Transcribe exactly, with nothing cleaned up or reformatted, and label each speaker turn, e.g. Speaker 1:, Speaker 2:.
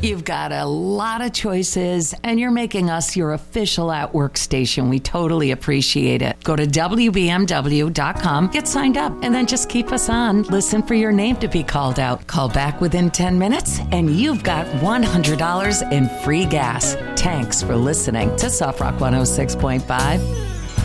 Speaker 1: You've got a lot of choices, and you're making us your official at-work station. We totally appreciate it. Go to W B M W dot com, get signed up, and then just keep us on. Listen for your name to be called out. Call back within ten minutes, and you've got one hundred dollars in free gas. Thanks for listening to Soft Rock one oh six point five.